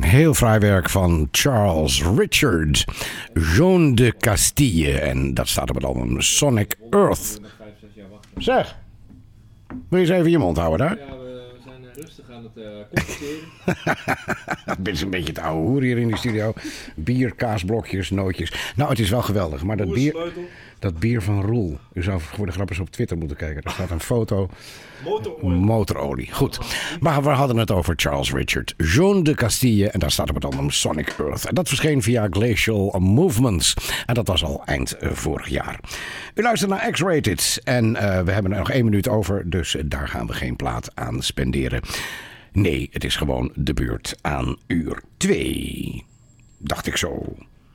Heel fraai werk van Charles Richard, Jean de Castille. En dat staat op het album Sonic Earth. Zeg, wil je eens even je mond houden daar? Ja, we zijn rustig aan het compenseren. Het is een beetje het oude hoer hier in de studio. Bier, kaasblokjes, nootjes. Nou, het is wel geweldig, maar dat bier van Roel. U zou voor de grap eens op Twitter moeten kijken. Daar staat een foto. Motorolie. Goed. Maar we hadden het over Charles Richard, Jean de Castille. En daar staat op het album Sonic Earth. En dat verscheen via Glacial Movements. En dat was al eind vorig jaar. U luistert naar X-Rated. En we hebben er nog 1 minuut over. Dus daar gaan we geen plaat aan spenderen. Nee, het is gewoon de beurt aan uur 2. Dacht ik zo.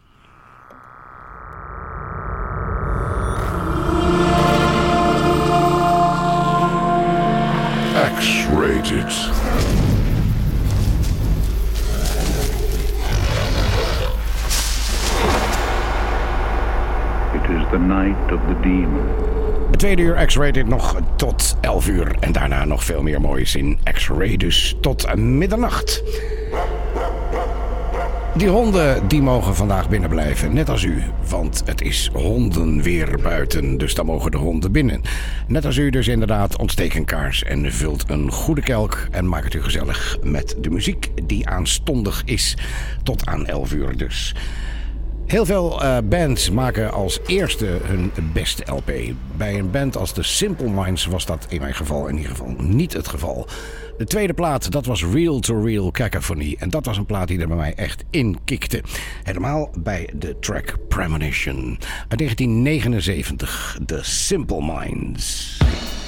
X-Rated. It is the night of the demon. Het tweede uur X-Rated nog tot 11 uur. En daarna nog veel meer moois in X-Ray. Dus tot middernacht. Die honden die mogen vandaag binnen blijven, net als u. Want het is hondenweer buiten, dus dan mogen de honden binnen. Net als u dus inderdaad, ontsteek een kaars en vult een goede kelk. En maak het u gezellig met de muziek die aanstondig is. Tot aan 11 uur dus. Heel veel bands maken als eerste hun beste LP. Bij een band als The Simple Minds was dat in mijn geval in ieder geval niet het geval. De tweede plaat, dat was Real to Real Cacophony. En dat was een plaat die er bij mij echt in kikte. Helemaal bij de track Premonition. Uit 1979, The Simple Minds.